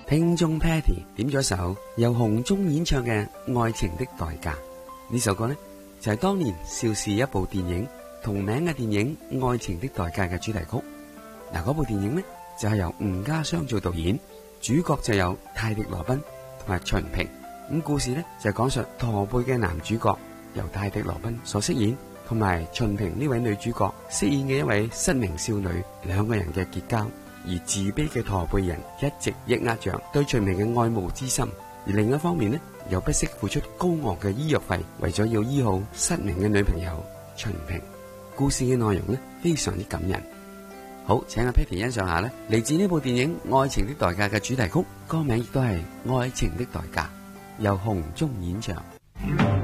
聽眾 Patty 點咗首由洪忠演唱嘅《愛情的代價》。呢首歌呢，就係當年邵氏一部電影同名嘅電影《愛情的代價》嘅主題曲。嗱，嗰部電影呢，就係由吳家湘做導演，主角就有泰迪羅賓同埋秦平。咁故事呢，就係講述駝背嘅男主角由泰迪羅賓所飾演，同埋秦平呢位女主角飾演嘅一位失明少女，兩個人嘅結交。而自卑嘅駝背人一直抑壓着對秦平嘅愛慕之心，而另一方面呢，又不惜付出高昂嘅醫藥費，為咗要醫好失明嘅女朋友秦平。故事嘅內容呢，非常之感人。好，請阿 Patty 欣賞下呢，嚟自呢部電影《愛情的代價》嘅主題曲，歌名亦都係《愛情的代價》，由洪忠演唱。